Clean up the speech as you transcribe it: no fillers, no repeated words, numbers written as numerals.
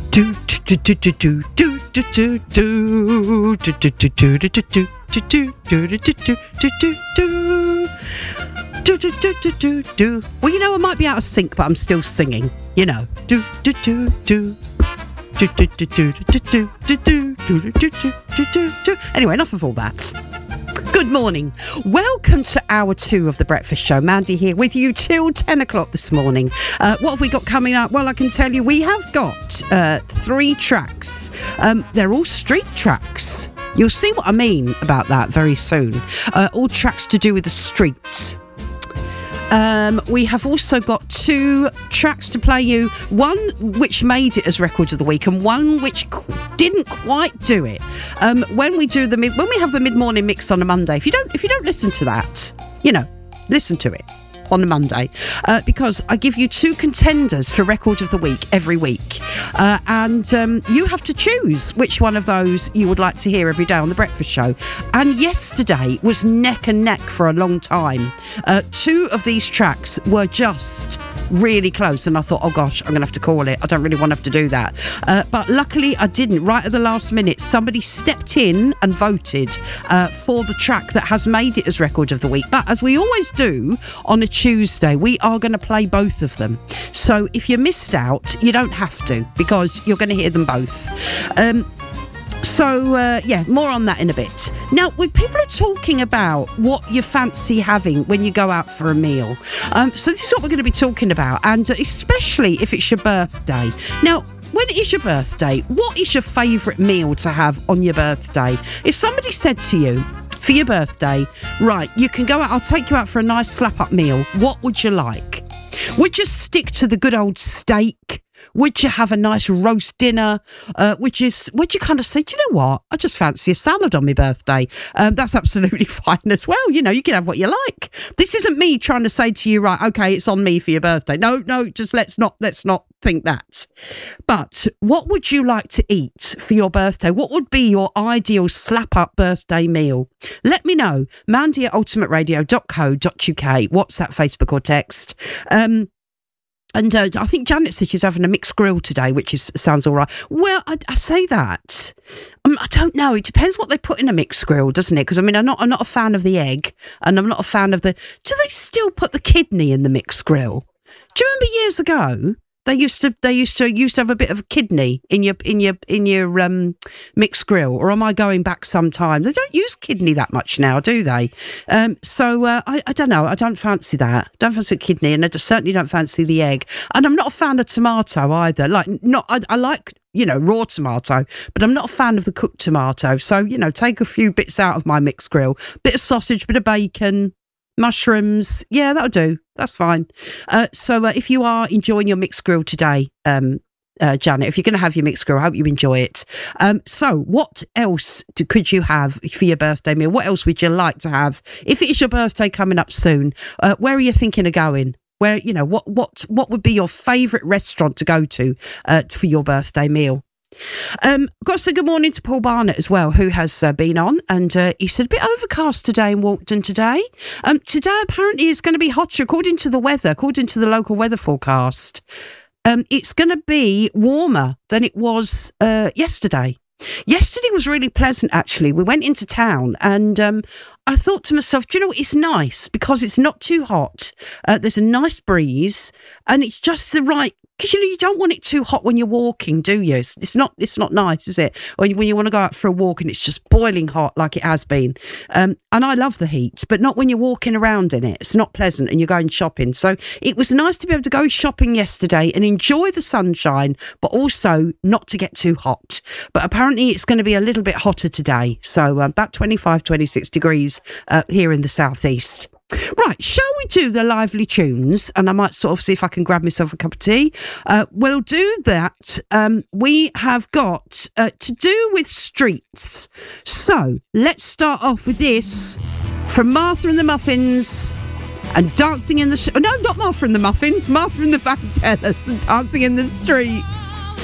do do do do do do do do do do do do do do do do do. Well, you know, I might be out of sync, but I'm still singing. You know, do do do do. Anyway, enough of all that. Good morning. Welcome to hour 2 of The Breakfast Show. Mandy here with you till 10 o'clock this morning. What have we got coming up? Well, I can tell you we have got 3 tracks. They're all street tracks. You'll see what I mean about that very soon. All tracks to do with the streets. We have also got 2 tracks to play you. One which made it as Record of the Week, and one which didn't quite do it. When we have the mid-morning mix on a Monday, if you don't listen to that, you know, listen to it on a Monday, because I give you 2 contenders for Record of the Week every week, and you have to choose which one of those you would like to hear every day on The Breakfast Show. And yesterday was neck and neck for a long time. 2 of these tracks were just really close, and I thought, oh gosh, I'm going to have to call it. I don't really want to have to do that. But luckily I didn't. Right at the last minute, somebody stepped in and voted for the track that has made it as Record of the Week. But as we always do on a Tuesday, we are going to play both of them. So if you missed out, you don't have to, because you're going to hear them both. Yeah, more on that in a bit. Now, when people are talking about what you fancy having when you go out for a meal, so this is what we're going to be talking about, and especially if it's your birthday. Now, when it is your birthday, what is your favourite meal to have on your birthday? If somebody said to you, for your birthday, right, you can go out, I'll take you out for a nice slap-up meal, what would you like? Would you stick to the good old steak? Would you have a nice roast dinner? Would you kind of say, do you know what? I just fancy a salad on my birthday. That's absolutely fine as well. You know, you can have what you like. This isn't me trying to say to you, right, okay, it's on me for your birthday. No, just let's not think that. But what would you like to eat for your birthday? What would be your ideal slap-up birthday meal? Let me know. Mandy at ultimateradio.co.uk, WhatsApp, Facebook or text. And I think Janet said she's having a mixed grill today, which sounds all right. Well, I say that. I don't know. It depends what they put in a mixed grill, doesn't it? Because, I mean, I'm not a fan of the egg, and I'm not a fan of do they still put the kidney in the mixed grill? Do you remember years ago? They used to have a bit of a kidney in your mixed grill, or am I going back some time? They don't use kidney that much now, do they? I don't know. I don't fancy that. Don't fancy kidney, and I certainly don't fancy the egg. And I'm not a fan of tomato either. I like, you know, raw tomato, but I'm not a fan of the cooked tomato. So, you know, take a few bits out of my mixed grill. Bit of sausage, bit of bacon, mushrooms. Yeah, that'll do. That's fine. So if you are enjoying your mixed grill today, Janet, if you're going to have your mixed grill, I hope you enjoy it. So what else could you have for your birthday meal? What else would you like to have? If it is your birthday coming up soon, where are you thinking of going? Where, you know, what would be your favourite restaurant to go to for your birthday meal? Got to say good morning to Paul Barnett as well, who has been on, and he said a bit overcast today in Walkden today. Today apparently is going to be hotter according to the local weather forecast. It's going to be warmer than it was yesterday. Yesterday was really pleasant, actually. We went into town and I thought to myself, do you know what? It's nice because it's not too hot. There's a nice breeze and it's just the right, because, you know, you don't want it too hot when you're walking, do you? It's not nice, is it? When you want to go out for a walk and it's just boiling hot like it has been. And I love the heat, but not when you're walking around in it. It's not pleasant and you're going shopping. So it was nice to be able to go shopping yesterday and enjoy the sunshine, but also not to get too hot. But apparently it's going to be a little bit hotter today. So about 25, 26 degrees here in the southeast. Right, shall we do the lively tunes? And I might sort of see if I can grab myself a cup of tea. We'll do that. We have got to do with streets. So let's start off with this from Martha and the Muffins and Dancing in the... no, not Martha and the Muffins. Martha and the Vandellas and Dancing in the Street.